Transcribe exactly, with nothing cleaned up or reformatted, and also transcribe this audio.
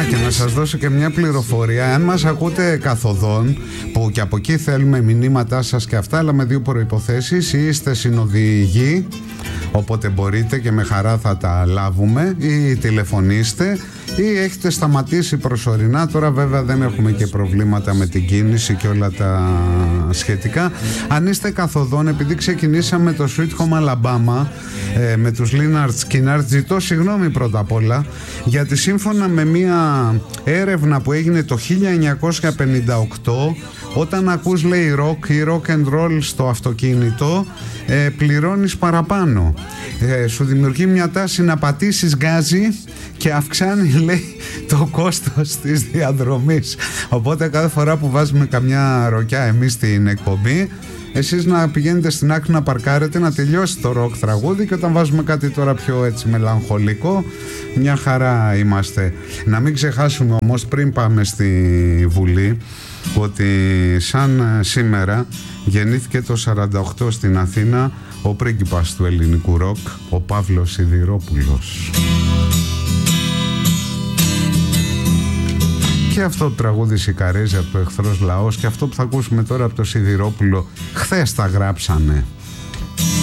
και να σας δώσω και μια πληροφορία. Αν μας ακούτε καθοδόν, που και από εκεί θέλουμε μηνύματά σας και αυτά, αλλά με δύο προϋποθέσεις: ή είστε συνοδηγοί, οπότε μπορείτε και με χαρά θα τα λάβουμε, ή τηλεφωνήστε, ή έχετε σταματήσει προσωρινά. Τώρα βέβαια δεν έχουμε και προβλήματα με την κίνηση και όλα τα σχετικά. Αν είστε καθοδόν, επειδή ξεκινήσαμε το Sweet Home Alabama ε, με τους Lynyrd Skynyrd, ζητώ συγγνώμη πρώτα απ' όλα, γιατί σύμφωνα με μια έρευνα που έγινε το χίλια εννιακόσια πενήντα οκτώ, όταν ακούς, λέει, rock ή rock and roll στο αυτοκίνητο, ε, πληρώνεις παραπάνω. Ε, σου δημιουργεί μια τάση να πατήσεις γκάζι και αυξάνει, λέει, το κόστος της διαδρομής. Οπότε κάθε φορά που βάζουμε καμιά ροκιά εμείς στην εκπομπή, εσείς να πηγαίνετε στην άκρη να παρκάρετε, να τελειώσει το ροκ τραγούδι, και όταν βάζουμε κάτι τώρα πιο έτσι μελαγχολικό, μια χαρά είμαστε. Να μην ξεχάσουμε όμως, πριν πάμε στη Βουλή, ότι σαν σήμερα γεννήθηκε το σαράντα οκτώ στην Αθήνα ο πρίγκιπας του ελληνικού ροκ, ο Παύλος Σιδηρόπουλος. Και αυτό το τραγούδι Σικαρέζι από το Εχθρός Λαός, και αυτό που θα ακούσουμε τώρα από το Σιδηρόπουλο, χθες τα γράψανε.